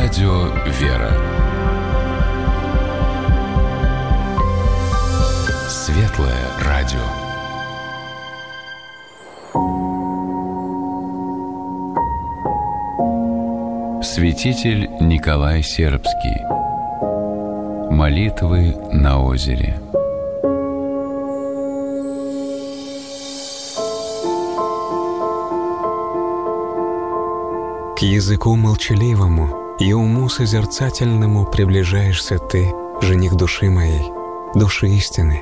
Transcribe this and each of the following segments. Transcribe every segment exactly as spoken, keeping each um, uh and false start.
Радио «Вера». Светлое радио. Святитель Николай Сербский. Молитвы на озере. К языку молчаливому и уму созерцательному приближаешься ты, жених души моей, души истины.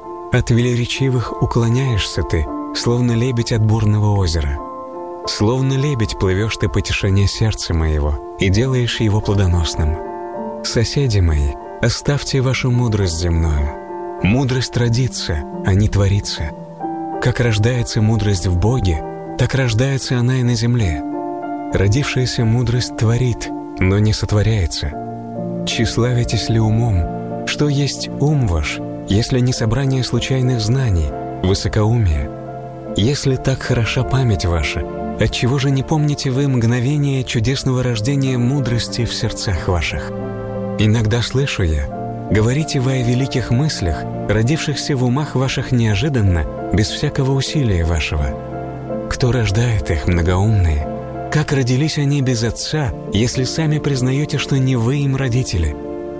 От велеречивых уклоняешься ты, словно лебедь от бурного озера. Словно лебедь плывешь ты по тишине сердца моего и делаешь его плодоносным. Соседи мои, оставьте вашу мудрость земную. Мудрость родится, а не творится. Как рождается мудрость в Боге, так рождается она и на земле. Родившаяся мудрость творит, но не сотворяется. Тщеславитесь ли умом? Что есть ум ваш, если не собрание случайных знаний, высокоумие? Если так хороша память ваша, отчего же не помните вы мгновение чудесного рождения мудрости в сердцах ваших? Иногда слышу я, говорите вы о великих мыслях, родившихся в умах ваших неожиданно, без всякого усилия вашего. Кто рождает их, многоумные? Как родились они без отца, если сами признаете, что не вы им родители?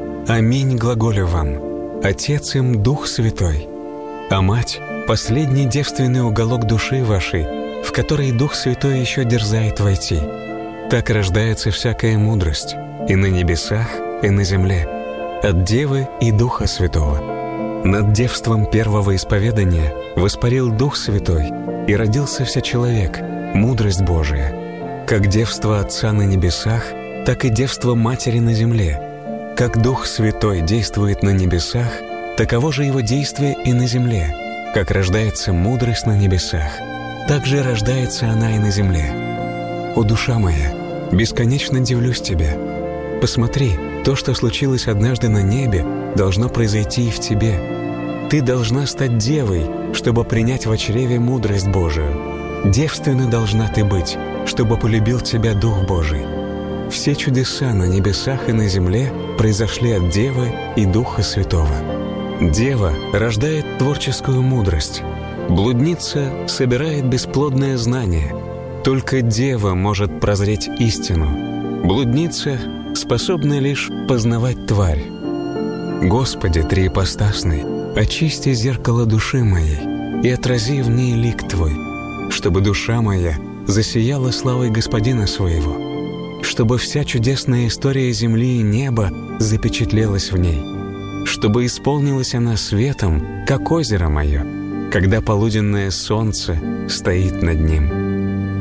Аминь глаголю вам. Отец им Дух Святой, а мать — последний девственный уголок души вашей, в который Дух Святой еще дерзает войти. Так рождается всякая мудрость, и на небесах, и на земле, от Девы и Духа Святого. Над девством первого исповедания воспарил Дух Святой, и родился всечеловек, мудрость Божия. Как девство Отца на небесах, так и девство Матери на земле. Как Дух Святой действует на небесах, таково же его действие и на земле. Как рождается мудрость на небесах, так же рождается она и на земле. О, душа моя, бесконечно дивлюсь тебе. Посмотри, то, что случилось однажды на небе, должно произойти и в тебе. Ты должна стать девой, чтобы принять во чреве мудрость Божию. Девственна должна ты быть, чтобы полюбил тебя Дух Божий. Все чудеса на небесах и на земле произошли от Девы и Духа Святого. Дева рождает творческую мудрость. Блудница собирает бесплодное знание. Только Дева может прозреть истину. Блудница способна лишь познавать тварь. Господи, триипостасный, очисти зеркало души моей и отрази в ней лик Твой, чтобы душа моя засияла славой Господина своего, чтобы вся чудесная история земли и неба запечатлелась в ней, чтобы исполнилась она светом, как озеро мое, когда полуденное солнце стоит над ним.